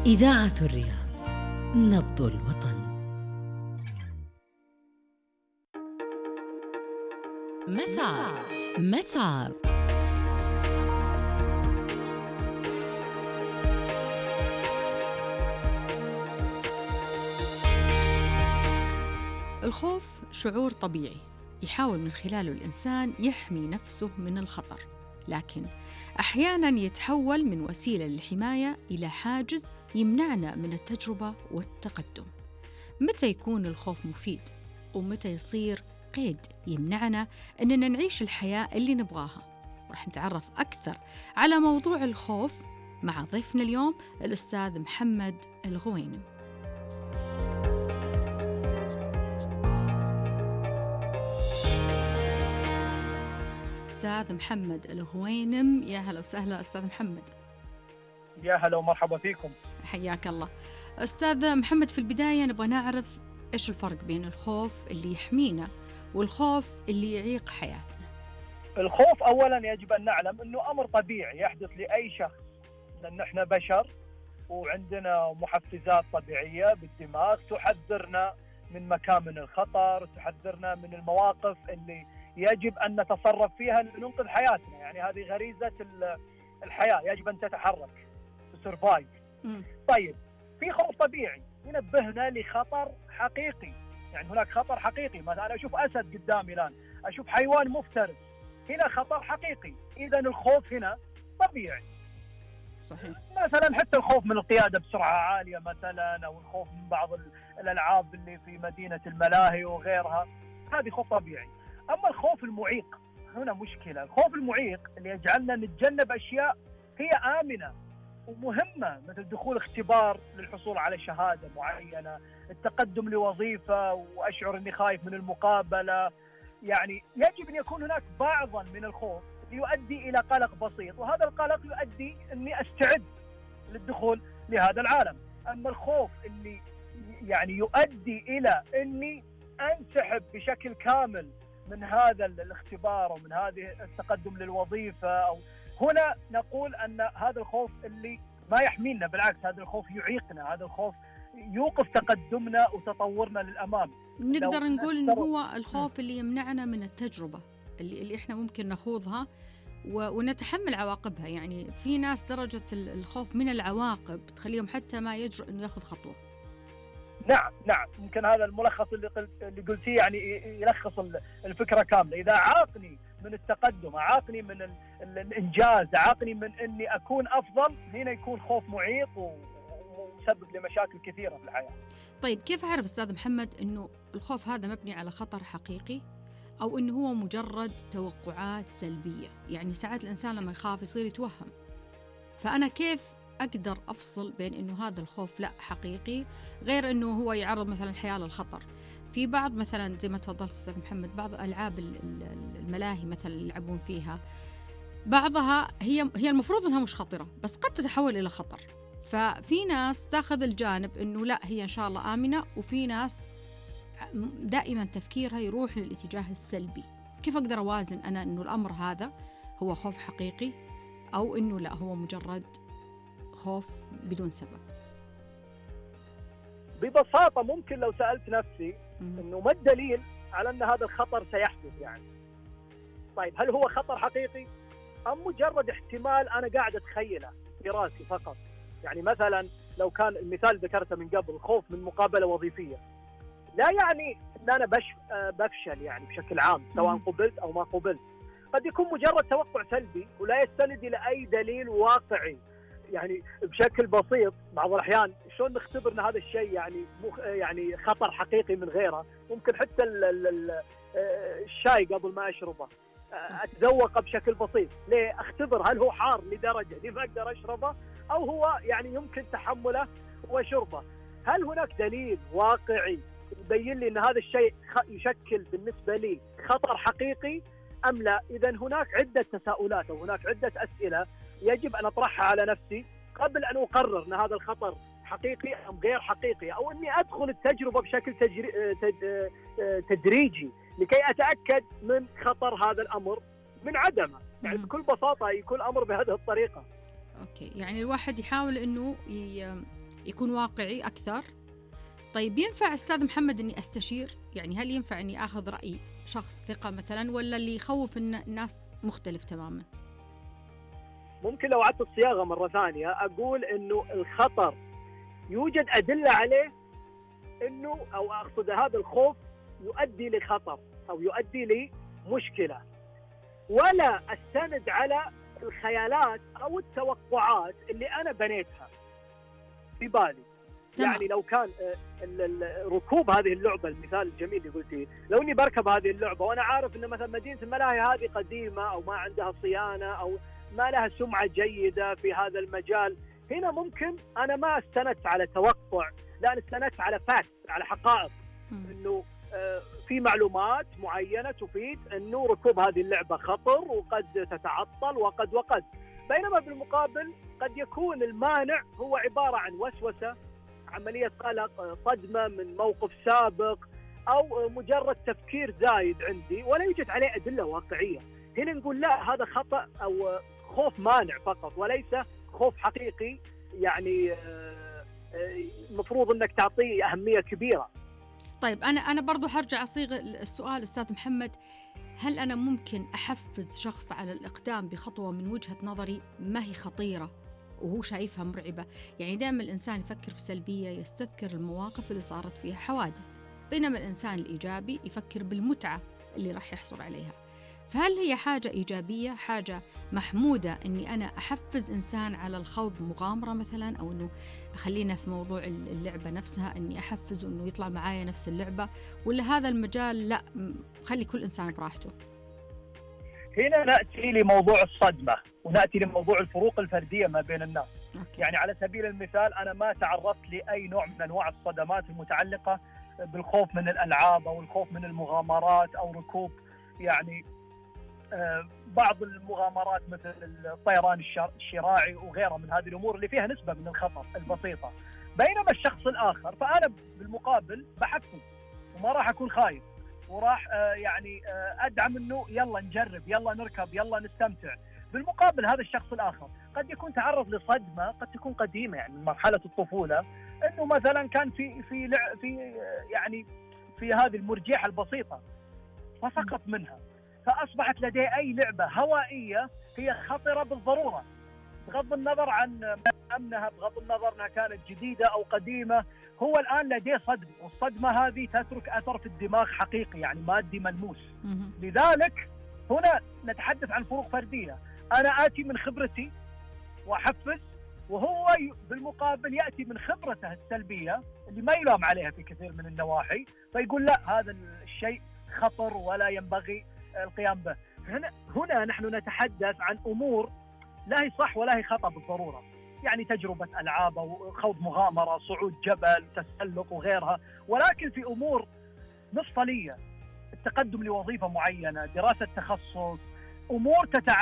إذاعة الرياض، نبض الوطن. مسار. الخوف شعور طبيعي يحاول من خلاله الإنسان يحمي نفسه من الخطر، لكن أحياناً يتحول من وسيلة للحماية إلى حاجز يمنعنا من التجربة والتقدم. متى يكون الخوف مفيد؟ ومتى يصير قيد يمنعنا أننا نعيش الحياة اللي نبغاها؟ ورح نتعرف أكثر على موضوع الخوف مع ضيفنا اليوم الأستاذ محمد الغوينم. أستاذ محمد الغوينم، يا هلا وسهلا أستاذ محمد. يا هلا ومرحبا فيكم. حياك الله. أستاذ محمد، في البداية نبغى نعرف إيش الفرق بين الخوف اللي يحمينا والخوف اللي يعيق حياتنا. الخوف أولا يجب أن نعلم أنه أمر طبيعي يحدث لأي شخص، لأن إحنا بشر وعندنا محفزات طبيعية بالدماغ تحذرنا من مكامن الخطر، تحذرنا من المواقف اللي يجب أن نتصرف فيها لننقذ حياتنا. يعني هذه غريزة الحياة، يجب أن تتحرك تسرفايف. طيب، في خوف طبيعي ينبهنا لخطر حقيقي، يعني هناك خطر حقيقي. مثلا أنا أشوف أسد قدامي الآن، أشوف حيوان مفترس، هنا خطر حقيقي. إذا الخوف هنا طبيعي. صحيح. مثلا حتى الخوف من القيادة بسرعة عالية مثلا، أو الخوف من بعض الألعاب اللي في مدينة الملاهي وغيرها، هذه خوف طبيعي. أما الخوف المعيق هنا مشكلة. الخوف المعيق اللي يجعلنا نتجنب أشياء هي آمنة ومهمة، مثل دخول اختبار للحصول على شهادة معينة، التقدم لوظيفة وأشعر أني خايف من المقابلة. يعني يجب أن يكون هناك بعضا من الخوف يؤدي إلى قلق بسيط، وهذا القلق يؤدي أني أستعد للدخول لهذا العالم. أما الخوف اللي يعني يؤدي إلى أني أنسحب بشكل كامل من هذا الاختبار أو من هذه التقدم للوظيفة، أو هنا نقول أن هذا الخوف اللي ما يحمينا، بالعكس هذا الخوف يعيقنا، هذا الخوف يوقف تقدمنا وتطورنا للأمام. نقدر نقول إنه هو الخوف اللي يمنعنا من التجربة اللي إحنا ممكن نخوضها ونتحمل عواقبها. يعني في ناس درجة الخوف من العواقب تخليهم حتى ما يجرؤ إنه ياخذ خطوة. نعم، يمكن هذا الملخص اللي قلتيه يعني يلخص الفكرة كاملة. إذا عاقني من التقدم، عاقني من الإنجاز، عاقني من أني أكون أفضل، هنا يكون خوف معيق ويسبب لمشاكل كثيرة في الحياة. طيب، كيف أعرف أستاذ محمد أنه الخوف هذا مبني على خطر حقيقي أو أنه هو مجرد توقعات سلبية؟ يعني ساعات الإنسان لما يخاف يصير يتوهم، فأنا كيف أقدر أفصل بين أنه هذا الخوف لا حقيقي، غير أنه هو يعرض مثلا الحياة للخطر؟ في بعض مثلا زي ما تفضلت أستاذ محمد، بعض ألعاب الملاهي مثلا اللي يلعبون فيها، بعضها هي المفروض أنها مش خطرة بس قد تتحول إلى خطر. ففي ناس تاخذ الجانب أنه لا هي إن شاء الله آمنة، وفي ناس دائما تفكيرها يروح للاتجاه السلبي. كيف أقدر أوازن أنا أنه الأمر هذا هو خوف حقيقي أو أنه لا هو مجرد خوف بدون سبب؟ ببساطة ممكن لو سألت نفسي أنه ما الدليل على أن هذا الخطر سيحدث؟ يعني طيب، هل هو خطر حقيقي أم مجرد احتمال أنا قاعد أتخيله في راسي فقط؟ يعني مثلا لو كان المثال ذكرته من قبل، خوف من مقابلة وظيفية، لا يعني أن أنا بفشل يعني بشكل عام سواء قبلت أو ما قبلت. قد يكون مجرد توقع سلبي ولا يستند إلى أي دليل واقعي. يعني بشكل بسيط بعض الأحيان شلون نختبر أن هذا الشيء يعني خطر حقيقي من غيره؟ ممكن حتى الشاي قبل ما أشربه أتذوقه بشكل بسيط. ليه؟ أختبر هل هو حار لدرجة دي ما أقدر أشربه، أو هو يعني يمكن تحمله وشربه. هل هناك دليل واقعي يبين لي أن هذا الشيء يشكل بالنسبة لي خطر حقيقي أم لا؟ إذا هناك عدة تساؤلات أو هناك عدة أسئلة يجب أن أطرحها على نفسي قبل أن أقرر أن هذا الخطر حقيقي أم غير حقيقي، أو أني أدخل التجربة بشكل تدريجي لكي أتأكد من خطر هذا الأمر من عدمه. يعني بكل بساطة يكون الأمر بهذه الطريقة. أوكي، يعني الواحد يحاول أنه يكون واقعي أكثر. طيب ينفع أستاذ محمد أني أستشير؟ يعني هل ينفع أني أخذ رأي شخص ثقة مثلا، ولا اللي يخوف الناس مختلف تماما؟ ممكن لو عدت الصياغة مرة ثانية أقول أنه الخطر يوجد أدلة عليه أنه، أو أقصد هذا الخوف يؤدي لخطر أو يؤدي لمشكلة، ولا أستند على الخيالات أو التوقعات اللي أنا بنيتها في بالي. تمام. يعني لو كان ركوب هذه اللعبة، المثال الجميل اللي قلتيه، لو اني بركب هذه اللعبة وانا عارف ان مثلا مدينة الملاهي هذه قديمة او ما عندها صيانة او ما لها سمعة جيدة في هذا المجال، هنا ممكن انا ما استندت على توقع، لا انا استندت على فاكت، على حقائق، انه في معلومات معينة تفيد انه ركوب هذه اللعبة خطر وقد تتعطل وقد بينما بالمقابل قد يكون المانع هو عبارة عن وسوسة، عملية قلق، صدمة من موقف سابق، أو مجرد تفكير زايد عندي ولا يوجد عليه أدلة واقعية. هنا نقول لا، هذا خطأ أو خوف مانع فقط وليس خوف حقيقي، يعني المفروض أنك تعطيه أهمية كبيرة. طيب أنا برضو حرجع أصيغ السؤال أستاذ محمد، هل أنا ممكن أحفز شخص على الإقدام بخطوة من وجهة نظري ما هي خطيرة وهو شايفها مرعبة؟ يعني دائما الإنسان يفكر في سلبية، يستذكر المواقف اللي صارت فيها حوادث، بينما الإنسان الإيجابي يفكر بالمتعة اللي راح يحصل عليها. فهل هي حاجة إيجابية، حاجة محمودة أني أنا أحفز إنسان على الخوض مغامرة مثلا، أو أنه خلينا في موضوع اللعبة نفسها أني أحفزه أنه يطلع معايا نفس اللعبة، ولا هذا المجال لا، خلي كل إنسان براحته؟ هنا نأتي لموضوع الصدمة ونأتي لموضوع الفروق الفردية ما بين الناس. يعني على سبيل المثال أنا ما تعرضت لأي نوع من أنواع الصدمات المتعلقة بالخوف من الألعاب أو الخوف من المغامرات أو ركوب يعني بعض المغامرات مثل الطيران الشراعي وغيرها من هذه الأمور اللي فيها نسبة من الخطر البسيطة. بينما الشخص الآخر فأنا بالمقابل بحفز وما راح أكون خايف، وراح يعني أدعم أنه يلا نجرب، يلا نركب، يلا نستمتع. بالمقابل هذا الشخص الآخر قد يكون تعرض لصدمة قد تكون قديمة، يعني من مرحلة الطفولة، أنه مثلا كان في هذه المرجحة البسيطة فسقط منها، فأصبحت لديه أي لعبة هوائية هي خطرة بالضرورة، بغض النظر عن أمنها، بغض النظر أنها كانت جديدة أو قديمة. هو الآن لديه صدمة، والصدمة هذه تترك أثر في الدماغ حقيقي، يعني مادي ملموس. لذلك هنا نتحدث عن فروق فردية، أنا آتي من خبرتي وأحفز، وهو بالمقابل يأتي من خبرته السلبية اللي ما يلام عليها في كثير من النواحي، فيقول لا هذا الشيء خطر ولا ينبغي القيام به. هنا نحن نتحدث عن أمور لا هي صح ولا هي خطأ بالضرورة، يعني تجربة ألعاب أو خوض مغامرة، صعود جبل، تسلق وغيرها، ولكن في أمور مفصلية، التقدم لوظيفة معينة، دراسة تخصص، أمور